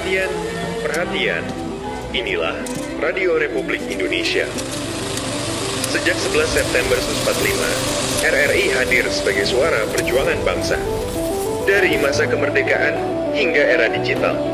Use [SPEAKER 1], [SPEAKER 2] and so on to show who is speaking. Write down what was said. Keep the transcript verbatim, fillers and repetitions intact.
[SPEAKER 1] Perhatian, perhatian. Inilah Radio Republik Indonesia. Sejak sebelas September seribu sembilan ratus empat puluh lima, R R I hadir sebagai suara perjuangan bangsa. Dari masa kemerdekaan hingga era digital,